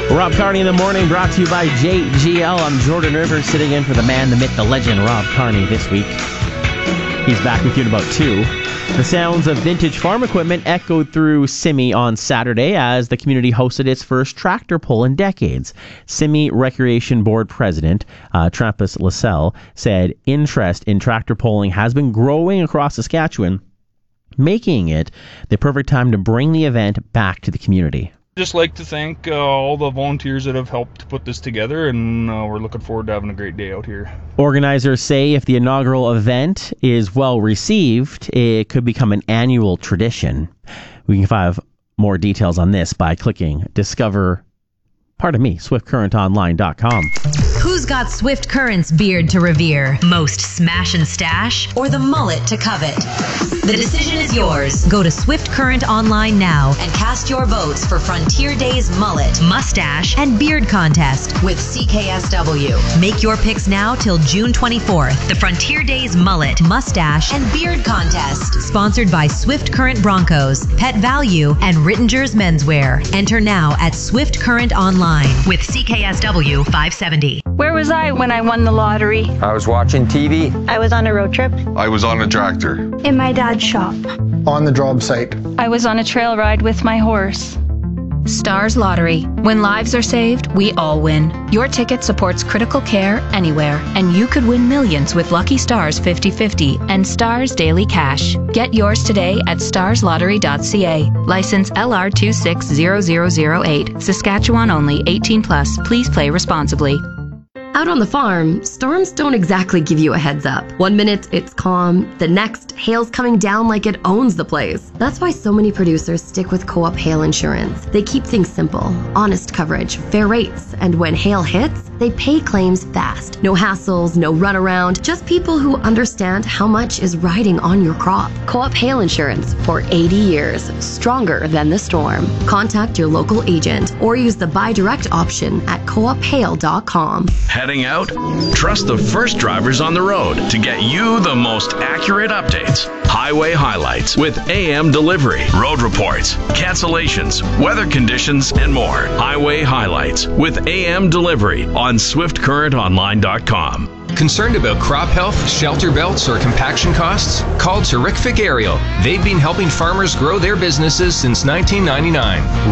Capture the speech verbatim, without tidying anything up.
Rob Carney in the morning, brought to you by J G L. I'm Jordan Rivers, sitting in for the man, the myth, the legend, Rob Carney this week. He's back with you in about two. The sounds of vintage farm equipment echoed through Simi on Saturday as the community hosted its first tractor pull in decades. Simi Recreation Board President uh, Trappus Lascelles said interest in tractor pulling has been growing across Saskatchewan, making it the perfect time to bring the event back to the community. Just like to thank uh, all the volunteers that have helped put this together, and uh, we're looking forward to having a great day out here. Organizers say if the inaugural event is well received, it could become an annual tradition. We can find more details on this by clicking Discover, pardon me, swift current online dot com. Who's got Swift Current's beard to revere? Most smash and stash, or the mullet to covet? The decision is yours. Go to Swift Current Online now and cast your votes for Frontier Day's mullet, mustache, and beard contest with C K S W. Make your picks now till June twenty-fourth. The Frontier Day's mullet, mustache, and beard contest, sponsored by Swift Current Broncos, Pet Value, and Rittinger's Menswear. Enter now at Swift Current Online with C K S W five seventy. Where was I when I won the lottery? I was watching T V. I was on a road trip. I was on a tractor. In my dad's shop. On the job site. I was on a trail ride with my horse. Stars Lottery. When lives are saved, we all win. Your ticket supports critical care anywhere, and you could win millions with Lucky Stars fifty fifty and Stars Daily Cash. Get yours today at stars lottery dot c a. License L R two six zero zero zero eight. Saskatchewan only. eighteen plus. Please play responsibly. Out on the farm, storms don't exactly give you a heads up. One minute it's calm, the next hail's coming down like it owns the place. That's why so many producers stick with Co-op Hail Insurance. They keep things simple, honest coverage, fair rates, and when hail hits, they pay claims fast. No hassles, no runaround, just people who understand how much is riding on your crop. Co-op Hail Insurance for eighty years, stronger than the storm. Contact your local agent or use the buy direct option at co op hail dot com. Heading out? Trust the first drivers on the road to get you the most accurate updates. Highway highlights with A M Delivery, road reports, cancellations, weather conditions, and more. Highway highlights with A M Delivery on swift current online dot com. Concerned about crop health, shelter belts, or compaction costs? Call Terrific Aerial. They've been helping farmers grow their businesses since nineteen ninety-nine.